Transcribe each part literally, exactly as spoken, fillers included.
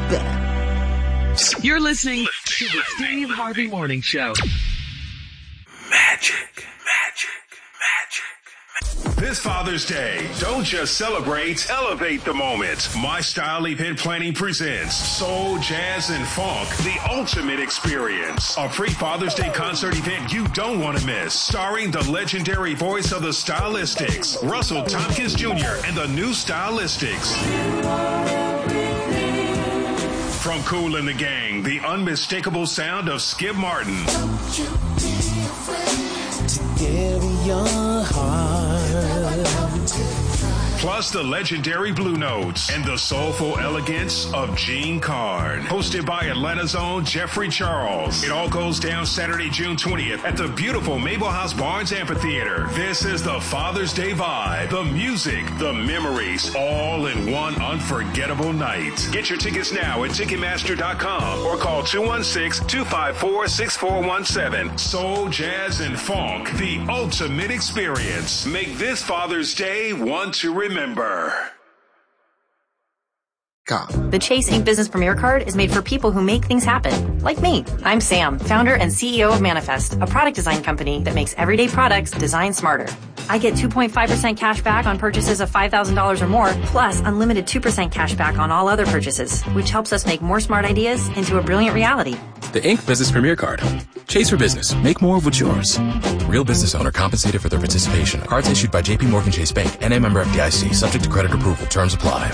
better. You're listening to the Steve Harvey Morning Show. Magic, magic, magic. This Father's Day, don't just celebrate, elevate the moment. My Style Event Planning presents Soul, Jazz, and Funk, the ultimate experience. A pre-Father's Day concert event you don't want to miss. Starring the legendary voice of the Stylistics, Russell Tompkins Junior and the new Stylistics. From Kool and the Gang, the unmistakable sound of Skip Martin. Don't you be afraid to give your heart. Plus the legendary Blue Notes and the soulful elegance of Gene Carn. Hosted by Atlanta's own Jeffrey Charles. It all goes down Saturday, June twentieth at the beautiful Mabel House Barnes Amphitheater. This is the Father's Day vibe. The music, the memories, all in one unforgettable night. Get your tickets now at Ticketmaster dot com or call two one six, two five four, six four one seven. Soul, Jazz, and Funk, the ultimate experience. Make this Father's Day one to remember. The Chase Ink Business Premier Card is made for people who make things happen, like me. I'm Sam, founder and C E O of Manifest, a product design company that makes everyday products designed smarter. I get two point five percent cash back on purchases of five thousand dollars or more, plus unlimited two percent cash back on all other purchases, which helps us make more smart ideas into a brilliant reality. The Ink Business Premier Card. Chase for business. Make more of what's yours. Real business owner compensated for their participation. Cards issued by J P Morgan Chase Bank, N A member F D I C, subject to credit approval. Terms apply.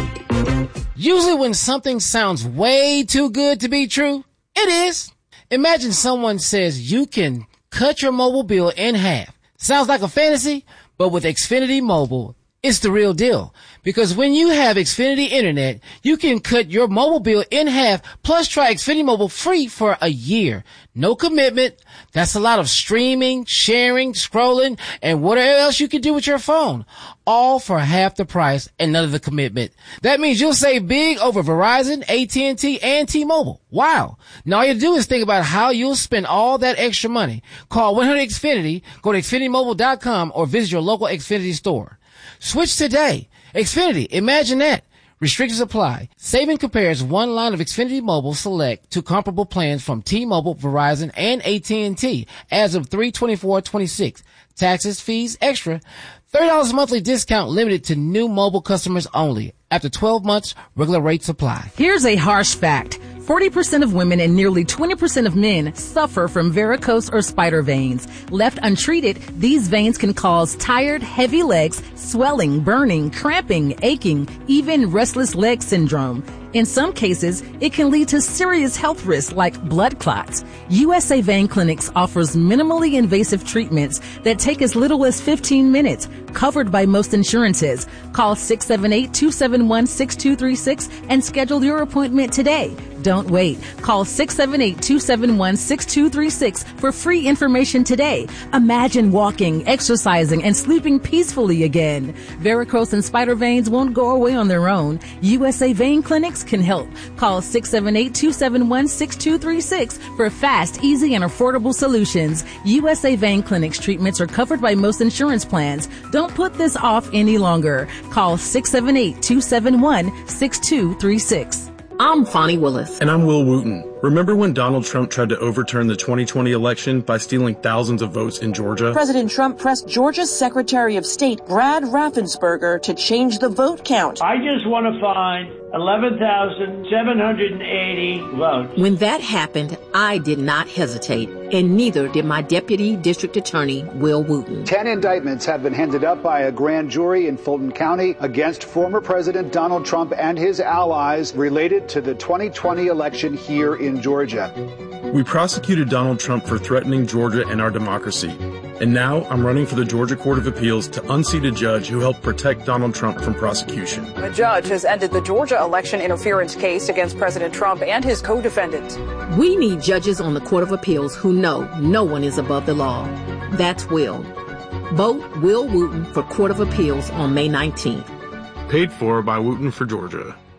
Usually when something sounds way too good to be true, it is. Imagine someone says you can cut your mobile bill in half. Sounds like a fantasy, but with Xfinity Mobile, it's the real deal. Because when you have Xfinity Internet, you can cut your mobile bill in half, plus try Xfinity Mobile free for a year. No commitment. That's a lot of streaming, sharing, scrolling, and whatever else you can do with your phone. All for half the price and none of the commitment. That means you'll save big over Verizon, A T and T, and T-Mobile. Wow. Now all you do is think about how you'll spend all that extra money. Call one hundred Xfinity, go to Xfinity Mobile dot com, or visit your local Xfinity store. Switch today. Xfinity, imagine that. Restrictions apply. Saving compares one line of Xfinity Mobile Select to comparable plans from T-Mobile, Verizon, and A T and T as of three twenty-four twenty-six. Taxes, fees, extra. thirty dollars monthly discount limited to new mobile customers only. After twelve months, regular rates apply. Here's a harsh fact. forty percent of women and nearly twenty percent of men suffer from varicose or spider veins. Left untreated, these veins can cause tired, heavy legs, swelling, burning, cramping, aching, even restless leg syndrome. In some cases, it can lead to serious health risks like blood clots. U S A Vein Clinics offers minimally invasive treatments that take as little as fifteen minutes, covered by most insurances. Call six seven eight, two seven one, six two three six and schedule your appointment today. Don't wait. Call six seven eight, two seven one, six two three six for free information today. Imagine walking, exercising, and sleeping peacefully again. Varicose and spider veins won't go away on their own. U S A Vein Clinics can help. Call six seven eight, two seven one, six two three six for fast, easy, and affordable solutions. U S A Vein Clinics treatments are covered by most insurance plans. Don't put this off any longer. Call six seven eight, two seven one, six two three six. I'm Fonnie Willis. And I'm Will Wooten. Remember when Donald Trump tried to overturn the twenty twenty election by stealing thousands of votes in Georgia? President Trump pressed Georgia's Secretary of State, Brad Raffensperger, to change the vote count. I just want to find eleven thousand seven hundred eighty votes. When that happened, I did not hesitate, and neither did my Deputy District Attorney, Will Wooten. Ten indictments have been handed up by a grand jury in Fulton County against former President Donald Trump and his allies related to the twenty twenty election here in Georgia. We prosecuted Donald Trump for threatening Georgia and our democracy. And now I'm running for the Georgia Court of Appeals to unseat a judge who helped protect Donald Trump from prosecution. The judge has ended the Georgia election interference case against President Trump and his co-defendants. We need judges on the Court of Appeals who know no one is above the law. That's Will. Vote Will Wooten for Court of Appeals on May nineteenth. Paid for by Wooten for Georgia.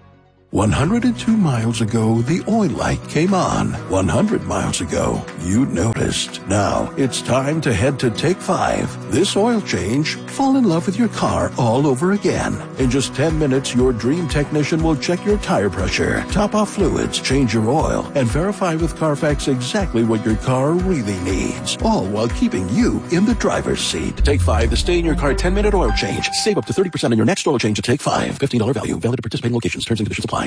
one hundred two miles ago, the oil light came on. one hundred miles ago, you noticed. Now, it's time to head to Take Five. This oil change, fall in love with your car all over again. In just ten minutes, your dream technician will check your tire pressure, top off fluids, change your oil, and verify with Carfax exactly what your car really needs. All while keeping you in the driver's seat. Take Five, the stay-in-your-car ten-minute oil change. Save up to thirty percent on your next oil change at Take Five. fifteen dollars value. Valid at participating locations. Terms and conditions apply.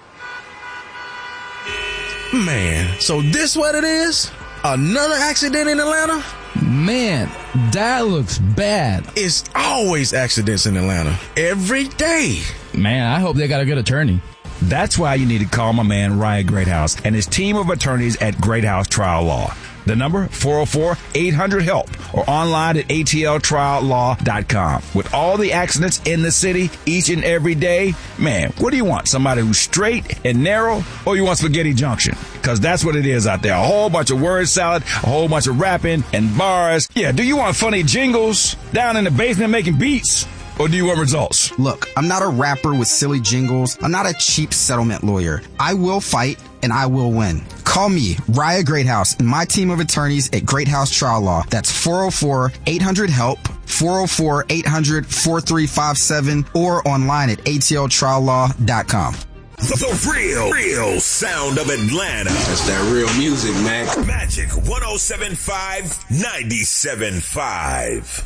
Man, so this what it is? Another accident in Atlanta? Man, that looks bad. It's always accidents in Atlanta. Every day. Man, I hope they got a good attorney. That's why you need to call my man Ryan Greathouse and his team of attorneys at Greathouse Trial Law. The number, four oh four, eight hundred, HELP, or online at A T L trial law dot com. With all the accidents in the city each and every day, man, what do you want? Somebody who's straight and narrow, or you want spaghetti junction? Because that's what it is out there. A whole bunch of word salad, a whole bunch of rapping and bars. Yeah, do you want funny jingles down in the basement making beats? Or do you want results? Look, I'm not a rapper with silly jingles. I'm not a cheap settlement lawyer. I will fight and I will win. Call me, Raya Greathouse, and my team of attorneys at Greathouse Trial Law. That's four oh four, eight hundred, HELP, four oh four, eight hundred, four three five seven, or online at A T L trial law dot com. The, the real, real sound of Atlanta. That's that real music, man. Magic one oh seven point five, ninety-seven point five.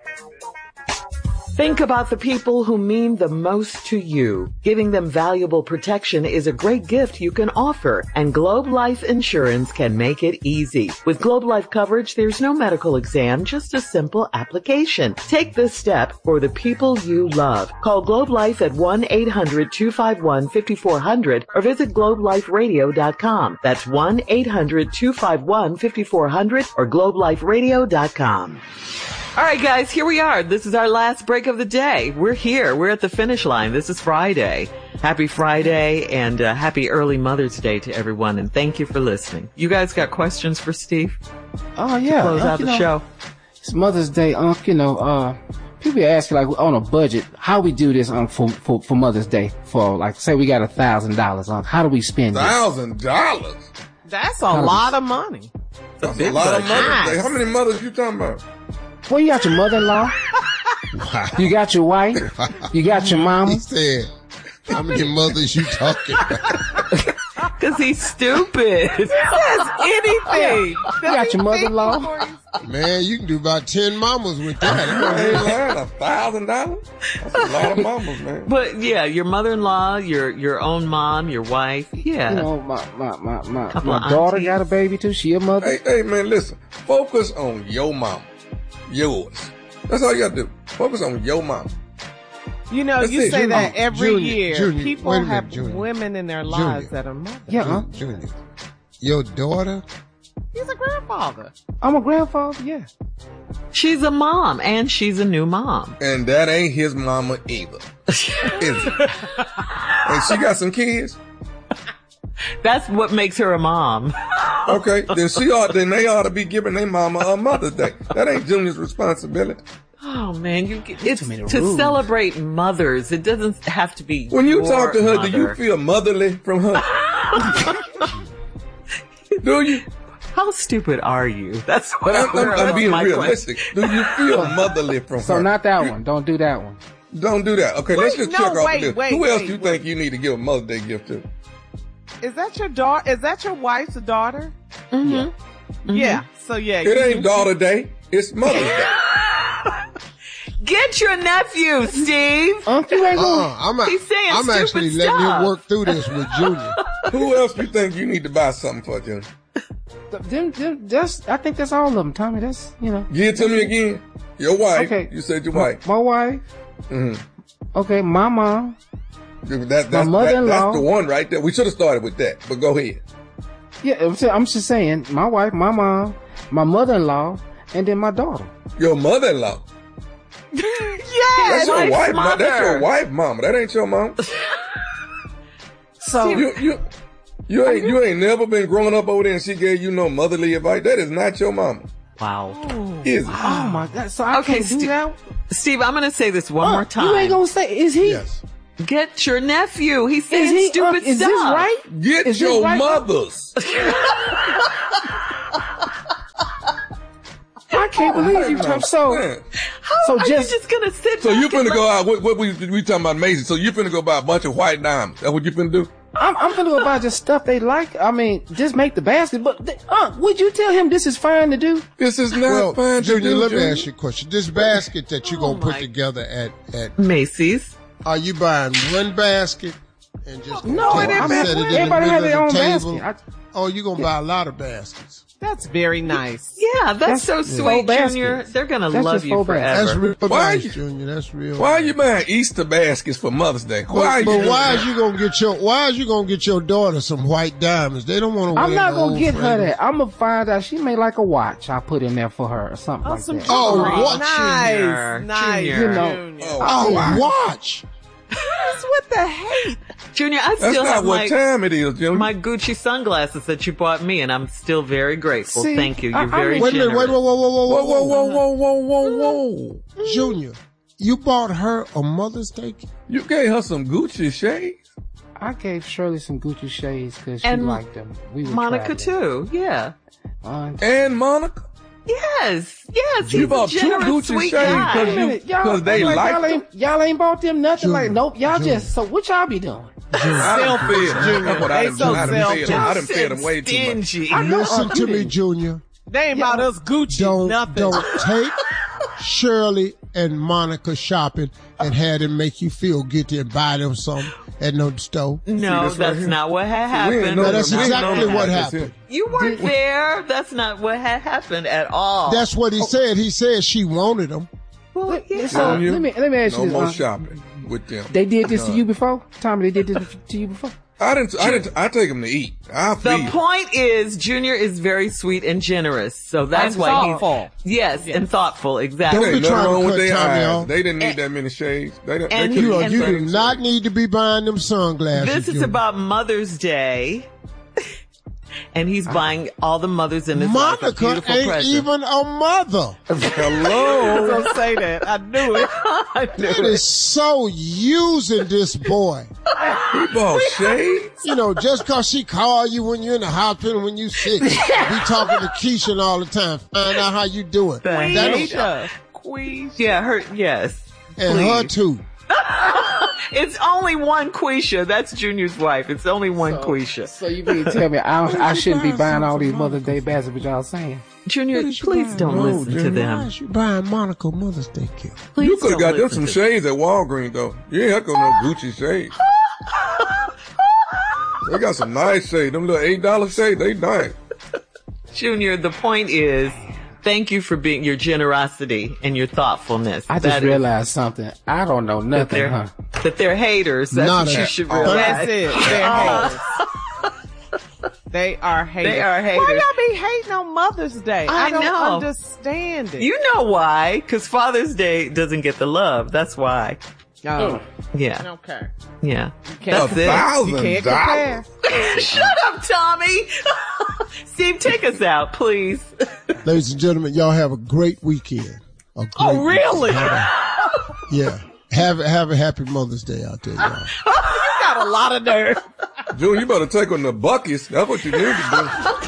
Think about the people who mean the most to you. Giving them valuable protection is a great gift you can offer, and Globe Life Insurance can make it easy. With Globe Life coverage, there's no medical exam, just a simple application. Take this step for the people you love. Call Globe Life at one eight hundred, two five one, five four zero zero or visit globe life radio dot com. That's one eight hundred, two five one, five four zero zero or globe life radio dot com. All right, guys, here we are. This is our last break of the day. We're here. We're at the finish line. This is Friday. Happy Friday and uh, happy early Mother's Day to everyone. And thank you for listening. You guys got questions for Steve? Oh, yeah. To close Unc, out the know, show. It's Mother's Day, Unc. You know, uh, people ask, like, on a budget, how we do this, Unc, for, for, for Mother's Day. For, like, say we got a thousand dollars, Unc. How do we spend it? Thousand dollars? That's a lot of money. That's a lot of money. How many mothers you talking about? Well, you got your mother-in-law. Wow. You got your wife. You got your mama. He said, how many mothers you talking about? Because he's stupid. He says anything. You got your mother-in-law. Man, you can do about ten mamas with that. You ain't learned a thousand dollars? That's a lot of mamas, man. But yeah, your mother-in-law, your your own mom, your wife. Yeah. You know, my my my my, Couple my of daughter aunties. got a baby too. She a mother. Hey, hey, man, listen. Focus on your mama. Yours. That's all you got to do. Focus on your mama. You know, That's you it, say Junior. that every Junior, year. Junior, People wait a minute, have Junior. women in their Junior. lives that are mothers. Yeah, huh? Junior, your daughter? He's a grandfather. I'm a grandfather. Yeah. She's a mom, and she's a new mom. And that ain't his mama either. Is it? And she got some kids? That's what makes her a mom. Okay, then she ought, then they ought to be giving their mama a Mother's Day. That ain't Junior's responsibility. Oh man, you it's many to rules. celebrate mothers. It doesn't have to be. When you your talk to her, mother. do you feel motherly from her? Do you? How stupid are you? That's what I'm, I'm, I'm being my realistic. Do you feel motherly from So her? not that one. Don't do that one. Don't do that. Okay, let's Wait, just no, check off wait, the list. wait, Who else wait, do you think you need to give a Mother's Day gift to? Is that your daughter? Is that your wife's daughter? Mm-hmm. Yeah. Yeah. So yeah. It you- ain't daughter day. It's Mother's Day. Get your nephew, Steve. Unc, you ain't gonna. Uh-uh, I'm, a, He's saying I'm stupid actually letting stuff. him work through this with Junior. Who else do you think you need to buy something for, Junior? Them, them, that's, I think that's all of them, Tommy. That's, you know. Give it to me again. Your wife. Okay. You said your wife. My wife. Mm-hmm. Okay, my mom. That, that's, My that, mother-in-law. that's the one right there. We should have started with that, but go ahead. Yeah, I'm just, I'm just saying, my wife, my mom, my mother-in-law, and then my daughter. Your mother-in-law. Yeah, That's your wife's wife. mother. That's your wife, mama. That ain't your mom. So you you you ain't you ain't never been growing up over there and she gave you no motherly advice. That is not your mama. Wow. Is it? Oh my God! So I Okay, can't do Steve- that. Steve, I'm going to say this one Uh, more time. You ain't gonna say, is he? Yes. Get your nephew. He's saying Is he, stupid uh, is stuff. this right? Get Is your this right? mothers. I can't believe you tough. So, How so are just, you just gonna sit So back you and finna let- go out, what, what we, we talking about Macy, so you finna go buy a bunch of white diamonds. That's what you finna do? I'm, I'm gonna go buy just stuff they like. I mean, just make the basket. But, th- uh, would you tell him this is fine to do? This is not Well, fine to Junior, do, let me Junior. ask you a question. This basket that you're Oh gonna put my- together at, at, Macy's. are you buying one basket and just No, gonna it ain't set bad. it in the Everybody middle have their of own the table? basket. I- Oh, you gonna buy a lot of baskets. That's very nice. Yeah, that's, That's- so yeah. sweet, Four Junior. baskets. They're gonna That's love just you four forever. That's real Why nice, you- Junior. That's real. Why are nice. you buying Easter baskets for Mother's Day? Why are But, you but doing why that? is you gonna get your why is you gonna get your daughter some white diamonds? They don't want to. I'm not gonna old get her fragrance. that. I'm gonna find out she may like a watch. I put in there for her or something like that. Oh, Oh, what? Junior. Nice, nice. Junior. You know, Junior. Oh, watch. What's with the hate? Junior, I That's still not have what my, time it is, Junior. my Gucci sunglasses that you bought me, and I'm still very grateful. See, Thank you. You're I- I very mean- Wait a minute. generous. Wait, whoa, whoa, whoa, whoa, whoa, whoa, whoa, whoa, whoa, whoa, whoa, whoa. Junior, you bought her a Mother's Day gift? You gave her some Gucci shades? I gave Shirley some Gucci shades because she And liked them. We were Monica traveling. too. Yeah. Uh, And Monica? Yes. Yes. You he's bought a two generous, Gucci sweet shades guy. because wait a you- minute, y'all, because they I'm like, liked y'all them? ain't, y'all ain't bought them nothing. Junior, like, nope, y'all Junior. just, so what y'all be doing? I done fed them. Junior. That's what I They done, so I done fed them. selfish. I done fed them way too much. Stingy. I know, Listen uh, to you me, didn't. Junior. They ain't about us Gucci. Don't nothing. don't take Shirley and Monica shopping and have them make you feel guilty and buy them some at no store. No, this right that's here? not what had We ain't happened. know No, that's Not exactly what happened. happened. You weren't there. That's not what had happened at all. That's what he said. He said she wanted them. well, yeah. So, Junior, let me, let me ask no you more this. uh, shopping with them. They did this to None. you before? Tommy, they did this to you before? I didn't. I didn't. I take them to eat. I The feed. point is, Junior is very sweet and generous, so that's And why thoughtful. he's yes, and thoughtful. Don't Exactly. be Ain't nothing trying to wrong with cut their Tommy eyes. off. They didn't need And- that many shades. They, don't- they and could've you- used and- the you same do not shade. need to be buying them sunglasses. This is Junior. about Mother's Day, and he's buying all the mothers in his life a Monica beautiful ain't present. even a mother. I was Hello. gonna say that. I knew it. I knew It it. is so using this boy. He bought shades. You know, just cause she call you when you're in the hospital, when you sick, be talking to Keisha all the time, find out how you doing. Thank That you. don't- Queasha. Yeah, her. Yes, and her please. too. It's only one Quisha. That's Junior's wife. It's only one So- Quisha. So you mean to tell me I, I shouldn't be buying all these Mother's Day baskets, what y'all saying? Junior, please don't No, listen to Junior, them. Why is you buying Monica Mother's Day gift? Please You could have don't got them listen some to shades at Walgreens though. You ain't have to go no Gucci shades. They got some nice shades. Them little eight dollar shades, they nice. Junior, the point is, thank you for being your generosity and your thoughtfulness. I just That is- realized something. I don't know that nothing, they're huh? that they're haters. That's Not what a- you should oh, realize. That's it. They're Uh, haters. They are haters. They are Why haters. y'all be hating on Mother's Day? I I, don't know. understand it. You know why? Because Father's Day doesn't get the love. That's why. Oh, Yeah, okay. yeah. Can't- That's it. thousand You can't dollars. compare. Shut up, Tommy. Steve, take us out, please. Ladies and gentlemen, y'all have a great weekend. A great Oh, really? weekend. Yeah. Have have a happy Mother's Day out there, y'all. You got a lot of nerve. Junior, you better take on the buckets. That's what you need to do.